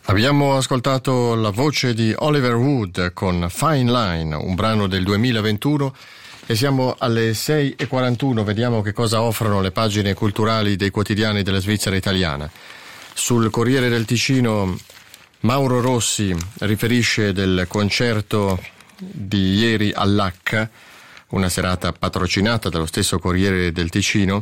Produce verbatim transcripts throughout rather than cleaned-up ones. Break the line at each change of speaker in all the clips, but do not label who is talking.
Abbiamo ascoltato la voce di Oliver Wood con Fine Line, un brano del duemilaventuno, e siamo alle sei e quarantuno. Vediamo che cosa offrono le pagine culturali dei quotidiani della Svizzera italiana. Sul Corriere del Ticino Mauro Rossi riferisce del concerto di ieri all'H, una serata patrocinata dallo stesso Corriere del Ticino,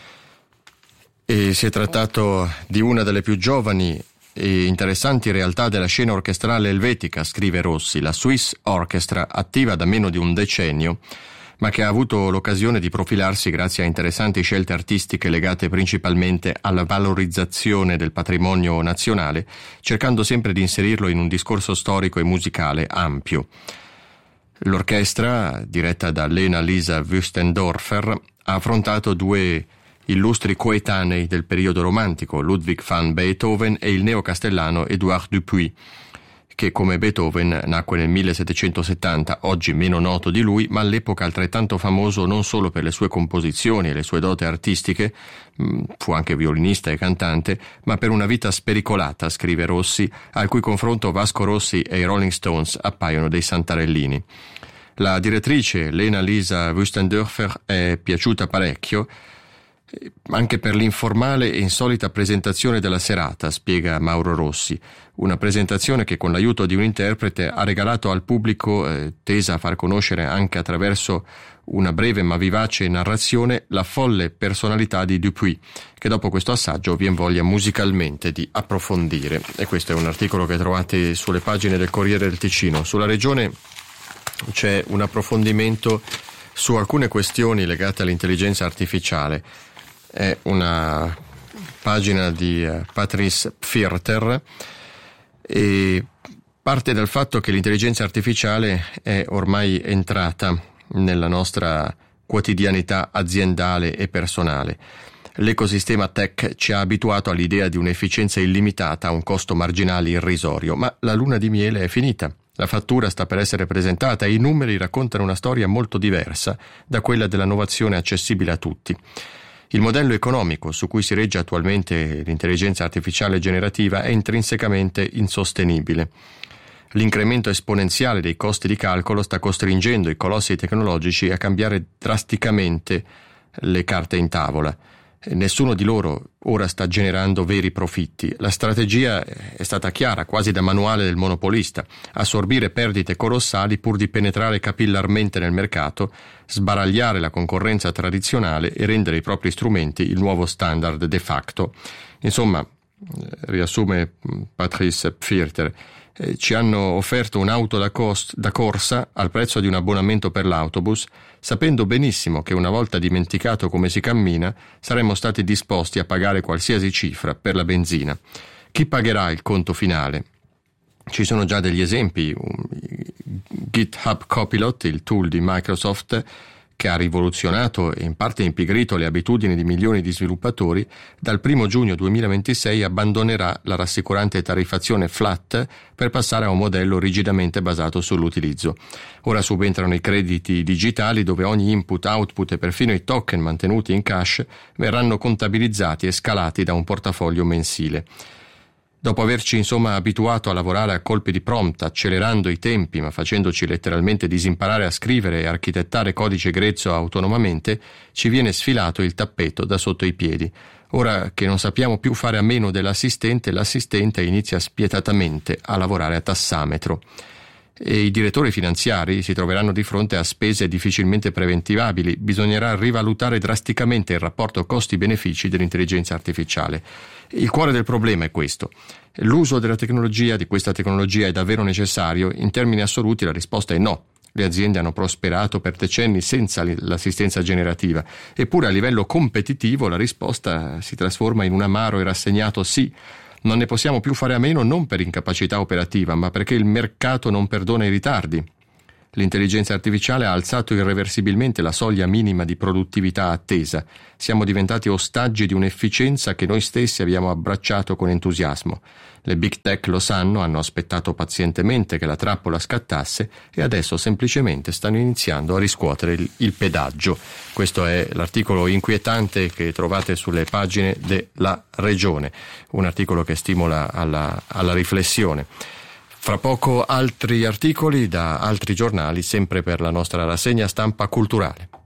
e si è trattato di una delle più giovani e interessanti realtà della scena orchestrale elvetica, scrive Rossi, la Swiss Orchestra, attiva da meno di un decennio, ma che ha avuto l'occasione di profilarsi grazie a interessanti scelte artistiche legate principalmente alla valorizzazione del patrimonio nazionale, cercando sempre di inserirlo in un discorso storico e musicale ampio. L'orchestra, diretta da Lena Lisa Wüstendorfer, ha affrontato due illustri coetanei del periodo romantico, Ludwig van Beethoven e il neocastellano Édouard Dupuy, che come Beethoven nacque nel millesettecentosettanta, oggi meno noto di lui, ma all'epoca altrettanto famoso non solo per le sue composizioni e le sue doti artistiche, fu anche violinista e cantante, ma per una vita spericolata, scrive Rossi, al cui confronto Vasco Rossi e i Rolling Stones appaiono dei santarellini. La direttrice Lena Lisa Wüstendorfer è piaciuta parecchio, anche per l'informale e insolita presentazione della serata, spiega Mauro Rossi, una presentazione che con l'aiuto di un interprete ha regalato al pubblico, eh, tesa a far conoscere anche attraverso una breve ma vivace narrazione, la folle personalità di Dupuy, che dopo questo assaggio vi invoglia musicalmente di approfondire. E questo è un articolo che trovate sulle pagine del Corriere del Ticino. Sulla regione c'è un approfondimento su alcune questioni legate all'intelligenza artificiale. È una pagina di uh, Patrice Pfirter e parte dal fatto che l'intelligenza artificiale è ormai entrata nella nostra quotidianità aziendale e personale. L'ecosistema tech ci ha abituato all'idea di un'efficienza illimitata a un costo marginale irrisorio, ma la luna di miele è finita. La fattura sta per essere presentata e i numeri raccontano una storia molto diversa da quella dell'innovazione accessibile a tutti. Il modello economico su cui si regge attualmente l'intelligenza artificiale generativa è intrinsecamente insostenibile. L'incremento esponenziale dei costi di calcolo sta costringendo i colossi tecnologici a cambiare drasticamente le carte in tavola. Nessuno di loro ora sta generando veri profitti. La strategia è stata chiara, quasi da manuale del monopolista: assorbire perdite colossali pur di penetrare capillarmente nel mercato, sbaragliare la concorrenza tradizionale e rendere i propri strumenti il nuovo standard de facto. Insomma, riassume Patrice Pfirter, eh, ci hanno offerto un'auto da, cost, da corsa al prezzo di un abbonamento per l'autobus, sapendo benissimo che una volta dimenticato come si cammina saremmo stati disposti a pagare qualsiasi cifra per la benzina. Chi pagherà il conto finale? Ci sono già degli esempi. GitHub Copilot, il tool di Microsoft che ha rivoluzionato e in parte impigrito le abitudini di milioni di sviluppatori, dal primo giugno duemilaventisei abbandonerà la rassicurante tariffazione flat per passare a un modello rigidamente basato sull'utilizzo. Ora subentrano i crediti digitali, dove ogni input, output e perfino i token mantenuti in cash verranno contabilizzati e scalati da un portafoglio mensile. Dopo averci insomma abituato a lavorare a colpi di prompt, accelerando i tempi ma facendoci letteralmente disimparare a scrivere e architettare codice grezzo autonomamente, ci viene sfilato il tappeto da sotto i piedi. Ora che non sappiamo più fare a meno dell'assistente, l'assistente inizia spietatamente a lavorare a tassametro. E i direttori finanziari si troveranno di fronte a spese difficilmente preventivabili. Bisognerà rivalutare drasticamente il rapporto costi-benefici dell'intelligenza artificiale. Il cuore del problema è questo: l'uso della tecnologia, di questa tecnologia, è davvero necessario? In termini assoluti la risposta è no. Le aziende hanno prosperato per decenni senza l'assistenza generativa, eppure a livello competitivo la risposta si trasforma in un amaro e rassegnato sì. Non ne possiamo più fare a meno, non per incapacità operativa, ma perché il mercato non perdona i ritardi. L'intelligenza artificiale ha alzato irreversibilmente la soglia minima di produttività attesa. Siamo diventati ostaggi di un'efficienza che noi stessi abbiamo abbracciato con entusiasmo. Le big tech lo sanno, hanno aspettato pazientemente che la trappola scattasse e adesso semplicemente stanno iniziando a riscuotere il, il pedaggio. Questo è l'articolo inquietante che trovate sulle pagine della Regione, un articolo che stimola alla, alla riflessione. Fra poco altri articoli da altri giornali, sempre per la nostra rassegna stampa culturale.